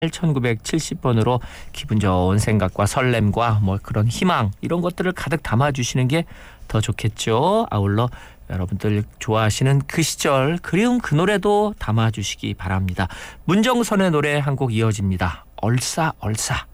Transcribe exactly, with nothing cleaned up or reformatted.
천구백칠십 번으로 기분 좋은 생각과 설렘과 뭐 그런 희망 이런 것들을 가득 담아주시는 게 더 좋겠죠. 아울러 여러분들 좋아하시는 그 시절 그리운 그 노래도 담아주시기 바랍니다. 문정선의 노래 한 곡 이어집니다. 얼싸 얼싸.